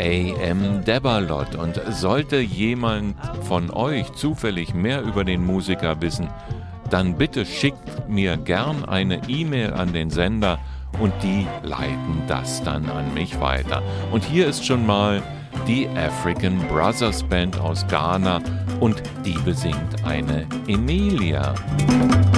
A.M. Debalot. Und sollte jemand von euch zufällig mehr über den Musiker wissen, dann bitte schickt mir gern eine E-Mail an den Sender und die leiten das dann an mich weiter. Und hier ist schon mal die African Brothers Band aus Ghana und die besingt eine Emilia.